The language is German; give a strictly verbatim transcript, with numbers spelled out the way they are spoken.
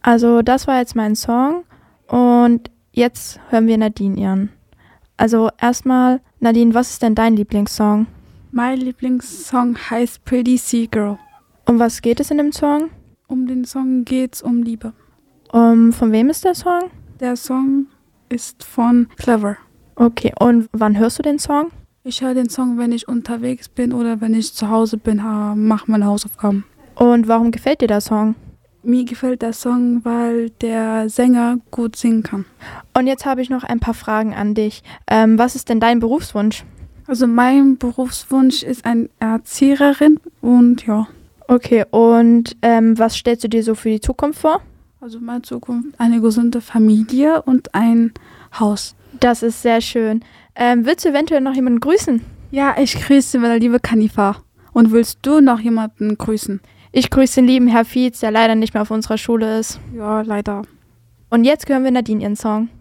Also das war jetzt mein Song und jetzt hören wir Nadine ihren. Also erstmal, Nadine, was ist denn dein Lieblingssong? Mein Lieblingssong heißt Pretty Sea Girl. Um was geht es in dem Song? Um den Song geht's um Liebe. Um, von wem ist der Song? Der Song ist von Clever. Okay, und wann hörst du den Song? Ich höre den Song, wenn ich unterwegs bin oder wenn ich zu Hause bin, mache meine Hausaufgaben. Und warum gefällt dir der Song? Mir gefällt der Song, weil der Sänger gut singen kann. Und jetzt habe ich noch ein paar Fragen an dich. Ähm, was ist denn dein Berufswunsch? Also mein Berufswunsch ist eine Erzieherin und ja. Okay, und ähm, was stellst du dir so für die Zukunft vor? Also meine Zukunft, eine gesunde Familie und ein Haus. Das ist sehr schön. Ähm, willst du eventuell noch jemanden grüßen? Ja, ich grüße meine liebe Kanifa. Und willst du noch jemanden grüßen? Ich grüße den lieben Herr Fietz, der leider nicht mehr auf unserer Schule ist. Ja, leider. Und jetzt hören wir Nadine ihren Song.